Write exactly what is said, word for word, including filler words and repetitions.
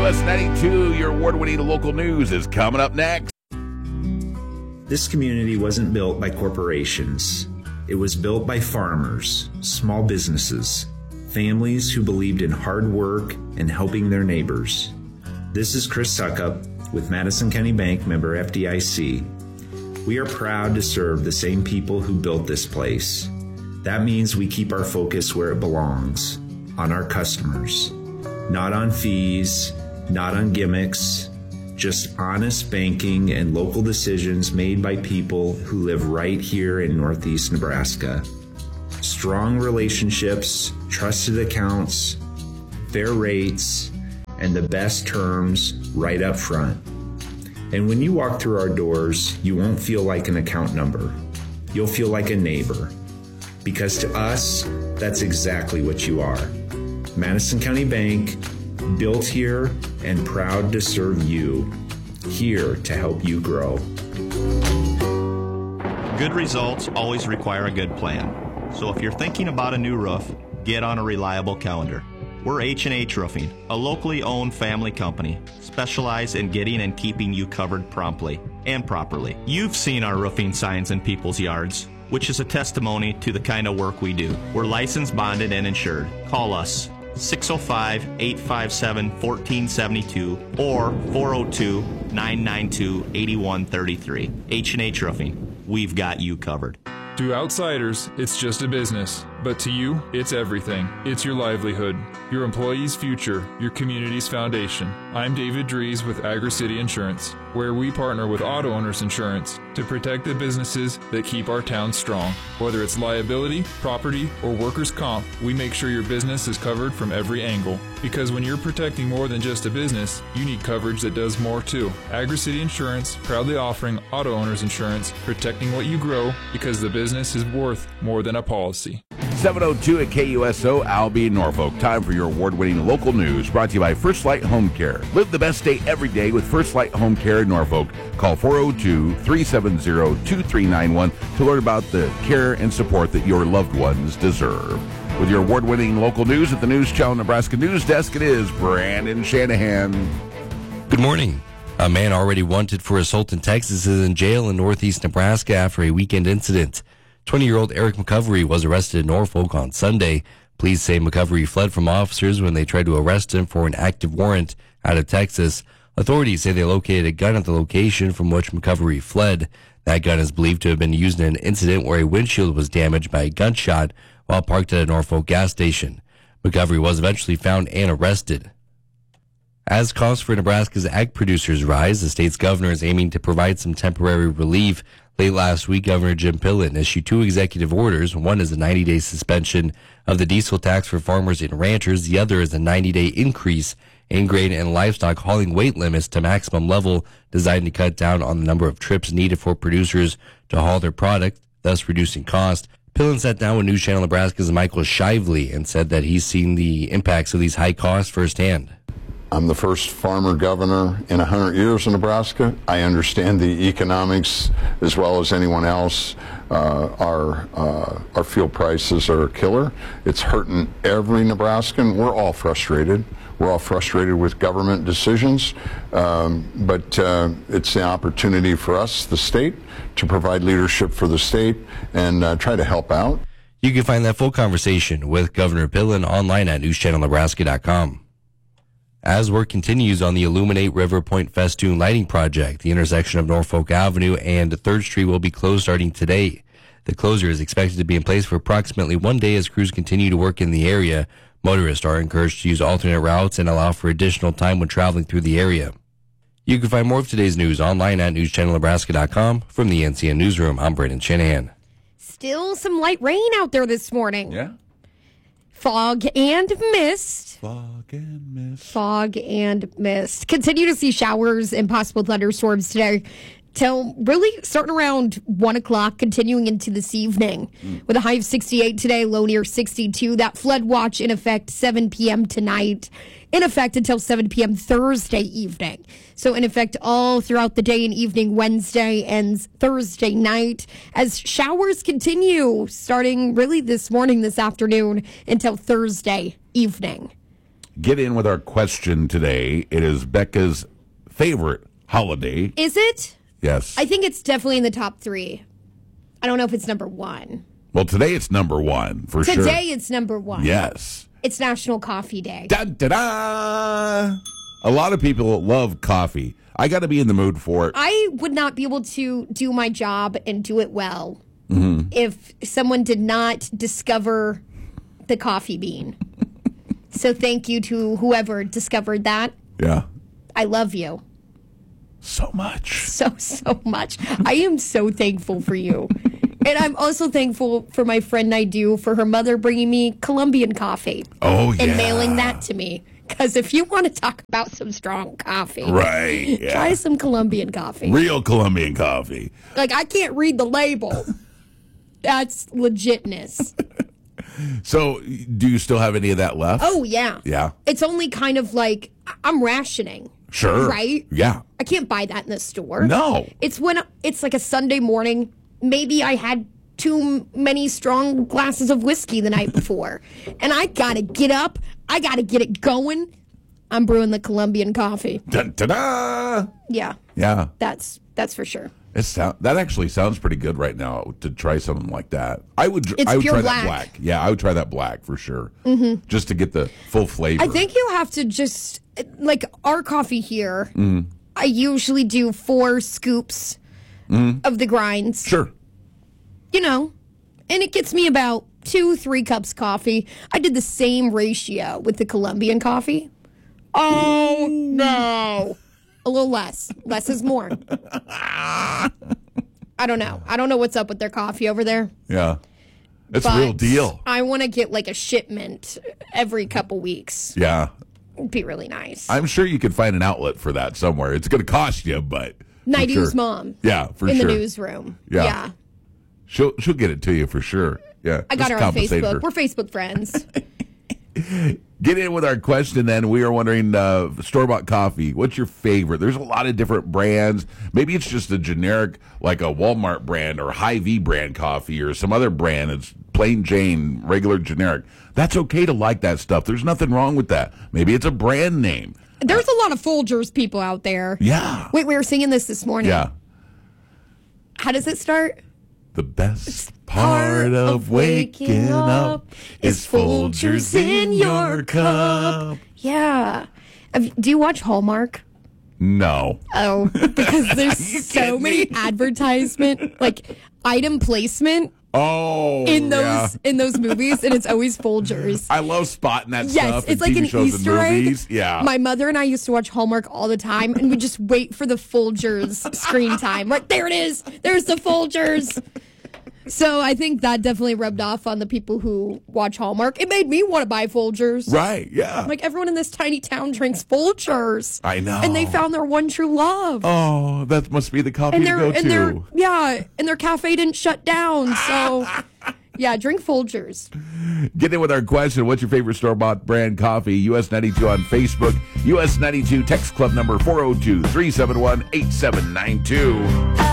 S ninety-two, your award-winning local news, is coming up next. This community wasn't built by corporations. It was built by farmers, small businesses, families who believed in hard work and helping their neighbors. This is Chris Suckup with Madison County Bank, member F D I C. We are proud to serve the same people who built this place. That means we keep our focus where it belongs, on our customers. Not on fees, not on gimmicks, just honest banking and local decisions made by people who live right here in Northeast Nebraska. Strong relationships, trusted accounts, fair rates, and the best terms right up front. And when you walk through our doors, you won't feel like an account number. You'll feel like a neighbor. Because to us, that's exactly what you are. Madison County Bank, built here and proud to serve you. Here to help you grow. Good results always require a good plan. So if you're thinking about a new roof, get on a reliable calendar. We're H and H Roofing, a locally owned family company, specialized in getting and keeping you covered promptly and properly. You've seen our roofing signs in people's yards, which is a testimony to the kind of work we do. We're licensed, bonded, and insured. Call us six oh five, eight five seven, one four seven two or four oh two, nine nine two, eight one three three. H and H Roofing, we've got you covered. To outsiders, it's just a business, but to you, it's everything. It's your livelihood, your employees' future, your community's foundation. I'm David Dries with Agri-City Insurance, where we partner with Auto Owners Insurance to protect the businesses that keep our town strong. Whether it's liability, property, or workers' comp, we make sure your business is covered from every angle. Because when you're protecting more than just a business, you need coverage that does more too. Agri-City Insurance, proudly offering Auto Owners Insurance, protecting what you grow because the business is worth more than a policy. seven oh two at K U S O, Albion, Norfolk. Time for your award-winning local news, brought to you by First Light Home Care. Live the best day every day with First Light Home Care in Norfolk. Call four oh two, three seven zero, two three nine one to learn about the care and support that your loved ones deserve. With your award-winning local news at the News Channel Nebraska News Desk, it is Brandon Shanahan. Good morning. A man already wanted for assault in Texas is in jail in northeast Nebraska after a weekend incident. twenty-year-old Eric McCovery was arrested in Norfolk on Sunday. Police say McCovery fled from officers when they tried to arrest him for an active warrant out of Texas. Authorities say they located a gun at the location from which McCovery fled. That gun is believed to have been used in an incident where a windshield was damaged by a gunshot while parked at a Norfolk gas station. McCovery was eventually found and arrested. As costs for Nebraska's ag producers rise, the state's governor is aiming to provide some temporary relief. Late last week, Governor Jim Pillen issued two executive orders. One is a ninety-day suspension of the diesel tax for farmers and ranchers. The other is a ninety-day increase in grain and livestock hauling weight limits to maximum level, designed to cut down on the number of trips needed for producers to haul their product, thus reducing cost. Pillen sat down with News Channel Nebraska's Michael Shively and said that he's seen the impacts of these high costs firsthand. I'm the first farmer governor in one hundred years in Nebraska. I understand the economics as well as anyone else. Uh, our uh, our fuel prices are a killer. It's hurting every Nebraskan. We're all frustrated. We're all frustrated with government decisions, um, but uh, it's the opportunity for us, the state, to provide leadership for the state and uh, try to help out. You can find that full conversation with Governor Pillen online at news channel nebraska dot com. As work continues on the Illuminate River Point Festoon Lighting Project, the intersection of Norfolk Avenue and third Street will be closed starting today. The closure is expected to be in place for approximately one day as crews continue to work in the area. Motorists are encouraged to use alternate routes and allow for additional time when traveling through the area. You can find more of today's news online at news channel nebraska dot com. From the N C N Newsroom, I'm Brandon Shanahan. Still some light rain out there this morning. Yeah. Fog and mist. Fog and mist. Fog and mist. Continue to see showers and possible thunderstorms today till really starting around one o'clock, continuing into this evening. Mm. With a high of sixty-eight today, low near sixty-two. That flood watch in effect seven p.m. tonight. In effect until seven p.m. Thursday evening. So in effect all throughout the day and evening, Wednesday and Thursday night, as showers continue starting really this morning, this afternoon, until Thursday evening. get in with our question today. It is Becca's favorite holiday. Is it? Yes. I think it's definitely in the top three. I don't know if it's number one. Well, today it's number one, for Today sure. Today it's number one. Yes. It's National Coffee Day. Dun, da, da. A lot of people love coffee. I got to be in the mood for it. I would not be able to do my job and do it well mm-hmm. if someone did not discover the coffee bean. So thank you to whoever discovered that. Yeah. I love you. So much. So, so much. I am so thankful for you. And I'm also thankful for my friend Naidu for her mother bringing me Colombian coffee. Oh, yeah. And mailing that to me. Because if you want to talk about some strong coffee, right? Yeah. Try some Colombian coffee. Real Colombian coffee. Like, I can't read the label. That's legitness. So, do you still have any of that left? Oh, yeah. Yeah. It's only kind of like, I'm rationing. Sure. Right? Yeah. I can't buy that in the store. No. It's when it's like a Sunday morning. Maybe I had too many strong glasses of whiskey the night before. And I got to get up. I got to get it going. I'm brewing the Colombian coffee. Dun, da, da. Yeah. Yeah. That's that's for sure. It sound, that actually sounds pretty good right now to try something like that. I would It's I would pure try black. that black. Yeah, I would try that black for sure. Mm-hmm. Just to get the full flavor. I think you have to just, like our coffee here, mm. I usually do four scoops mm. of the grinds. Sure. You know, and it gets me about two, three cups coffee. I did the same ratio with the Colombian coffee. Oh, no. A little less. Less is more. I don't know. I don't know what's up with their coffee over there. Yeah. It's but real deal. I want to get like a shipment every couple weeks. Yeah. It'd be really nice. I'm sure you could find an outlet for that somewhere. It's going to cost you, but. Naidu's sure. mom. Yeah, for in sure. In the newsroom. Yeah. yeah. She'll she'll get it to you for sure. Yeah. I got Just her on compensate Facebook. her. We're Facebook friends. Get in with our question then. We are wondering, uh, store-bought coffee, what's your favorite? There's a lot of different brands. Maybe it's just a generic, like a Walmart brand or Hy-Vee brand coffee or some other brand. It's plain Jane, regular generic. That's okay to like that stuff. There's nothing wrong with that. Maybe it's a brand name. There's a lot of Folgers people out there. Yeah. Wait, we were singing this this morning. Yeah. How does it start? The best part of waking up is Folgers in your cup. Yeah. Have, do you watch Hallmark? No. Oh, because there's so many me? advertisement, like item placement Oh, in those yeah. in those movies, and it's always Folgers. I love spotting that Yes, stuff. it's in like T V an shows Easter and egg. movies. Yeah. My mother and I used to watch Hallmark all the time, and we just wait for the Folgers screen time. Like, there it is. There's the Folgers. So I think that definitely rubbed off on the people who watch Hallmark. It made me want to buy Folgers. Right, yeah. Like, everyone in this tiny town drinks Folgers. I know. And they found their one true love. Oh, that must be the coffee and to their go and to. their yeah, and their cafe didn't shut down. So yeah, drink Folgers. Get in with our question. What's your favorite store-bought brand coffee? U S ninety-two on Facebook. U S ninety-two text club number four oh two, three seven one, eight seven nine two.